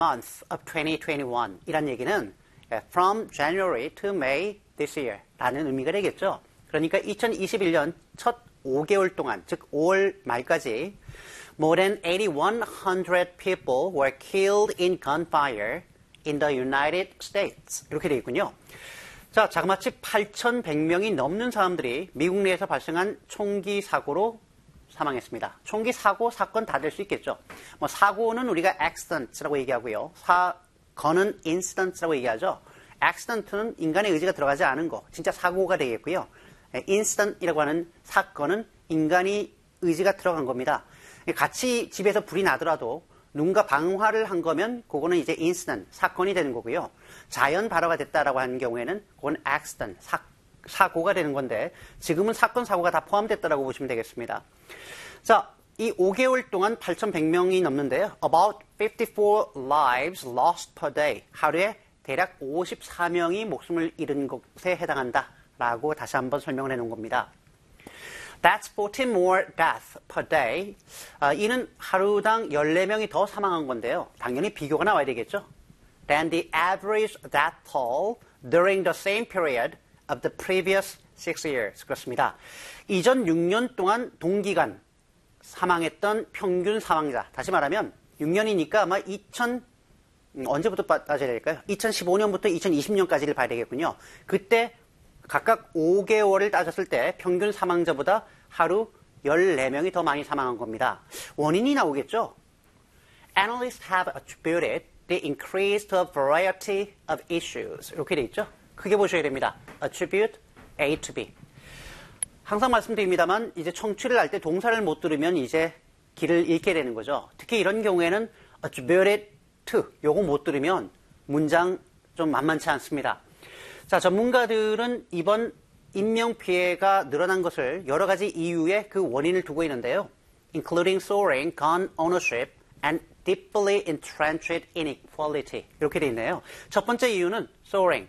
month of 2021 이란 얘기는 from January to May this year 라는 의미가 되겠죠. 그러니까 2021년 첫 5개월 동안, 즉 5월 말까지 more than 8,100 people were killed in gunfire in the United States. 이렇게 되어 있군요. 자, 자그마치 8,100명이 넘는 사람들이 미국 내에서 발생한 총기 사고로 사망했습니다. 총기 사고, 사건 다 될 수 있겠죠. 뭐 사고는 우리가 accident라고 얘기하고요. 사건은 incidents라고 얘기하죠. accident는 인간의 의지가 들어가지 않은 거, 진짜 사고가 되겠고요. incident이라고 하는 사건은 인간이 의지가 들어간 겁니다. 같이 집에서 불이 나더라도 누군가 방화를 한 거면 그거는 이제 incident, 사건이 되는 거고요. 자연 발화가 됐다라고 하는 경우에는 그건 accident, 사고가 되는 건데 지금은 사건, 사고가 다 포함됐다라고 보시면 되겠습니다. 자, 이 5개월 동안 8,100명이 넘는데요. About 54 lives lost per day. 하루에 대략 54명이 목숨을 잃은 것에 해당한다라고 다시 한번 설명을 해놓은 겁니다. That's 14 more deaths per day. 이는 하루당 14명이 더 사망한 건데요. 당연히 비교가 나와야 되겠죠. Than the average death toll during the same period of the previous 6 years. 그렇습니다. 이전 6년 동안 동기간 사망했던 평균 사망자. 다시 말하면 6년이니까 아마 언제부터 따져야 될까요? 2015년부터 2020년까지를 봐야 되겠군요. 그때 각각 5개월을 따졌을 때 평균 사망자보다 하루 14명이 더 많이 사망한 겁니다. 원인이 나오겠죠? Analysts have attributed the increase to a variety of issues. 이렇게 돼 있죠? 크게 보셔야 됩니다. Attribute A to B. 항상 말씀드립니다만 이제 청취를 할 때 동사를 못 들으면 이제 길을 잃게 되는 거죠. 특히 이런 경우에는 attributed to 요거 못 들으면 문장 좀 만만치 않습니다. 자, 전문가들은 이번 인명피해가 늘어난 것을 여러 가지 이유의 그 원인을 두고 있는데요. Including soaring gun ownership and deeply entrenched inequality. 이렇게 돼 있네요. 첫 번째 이유는 soaring.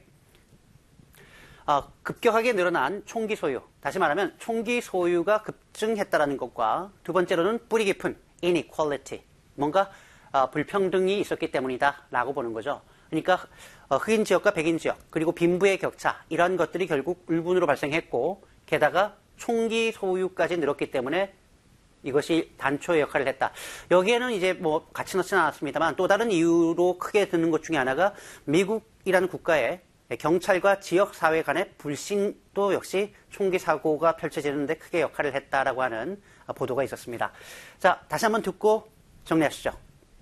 급격하게 늘어난 총기 소유. 다시 말하면 총기 소유가 급증했다는 것과 두 번째로는 뿌리 깊은 inequality. 뭔가 불평등이 있었기 때문이다 라고 보는 거죠. 그러니까 흑인 지역과 백인 지역 그리고 빈부의 격차 이런 것들이 결국 울분으로 발생했고 게다가 총기 소유까지 늘었기 때문에 이것이 단초의 역할을 했다. 여기에는 이제 뭐 같이 넣지는 않았습니다만 또 다른 이유로 크게 드는 것 중에 하나가 미국이라는 국가의 경찰과 지역사회 간의 불신도 역시 총기 사고가 펼쳐지는데 크게 역할을 했다라고 하는 보도가 있었습니다. 자, 다시 한번 듣고 정리하시죠.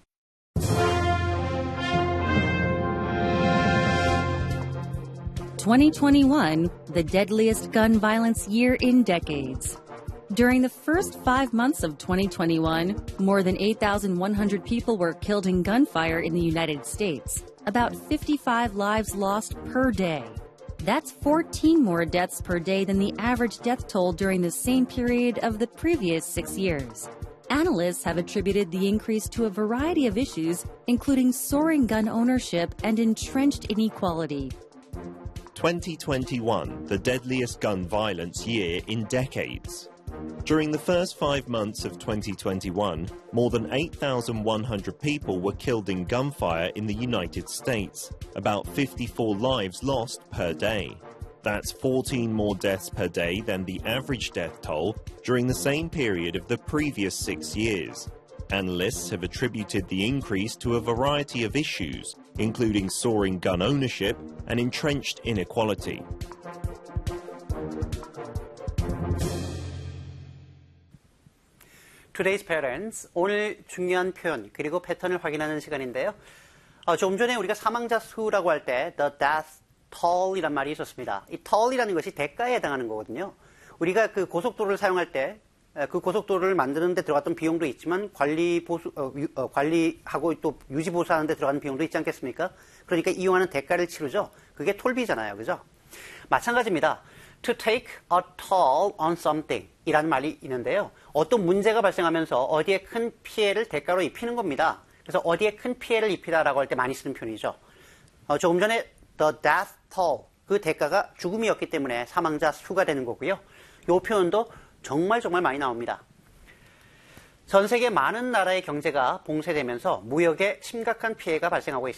2021, the deadliest gun violence year in decades. During the first 5 months of 2021, more than 8,100 people were killed in gunfire in the United States, about 55 lives lost per day. That's 14 more deaths per day than the average death toll during the same period of the previous 6 years. Analysts have attributed the increase to a variety of issues, including soaring gun ownership and entrenched inequality. 2021, the deadliest gun violence year in decades. During the first 5 months of 2021, more than 8,100 people were killed in gunfire in the United States, about 54 lives lost per day. That's 14 more deaths per day than the average death toll during the same period of the previous 6 years. Analysts have attributed the increase to a variety of issues, including soaring gun ownership and entrenched inequality. Today's patterns, 오늘 중요한 표현 그리고 패턴을 확인하는 시간인데요. 좀 전에 우리가 사망자 수라고 할 때 the death toll이란 말이 있었습니다. 이 toll이라는 것이 대가에 해당하는 거거든요. 우리가 그 고속도로를 사용할 때 그 고속도로를 만드는 데 들어갔던 비용도 있지만 관리하고 또 유지 보수하는 데 들어가는 비용도 있지 않겠습니까? 그러니까 이용하는 대가를 치르죠. 그게 톨비잖아요. 그죠? 마찬가지입니다. To take a toll on something 이라는 말이 있는데요. 어떤 문제가 발생하면서 어디에 큰 피해를 대가로 입히는 겁니다. 그래서 어디에 큰 피해를 입히다라고 할 때 많이 쓰는 표현이죠. 조금 전에 the death toll 그 대가가 죽음이었기 때문에 사망자 수가 되는 거고요. 이 표현도 정말 많이 나옵니다. 전 세계 많은 나라의 경제가 봉쇄되면서 무역에 심각한 피해가 발생하고 있습니다.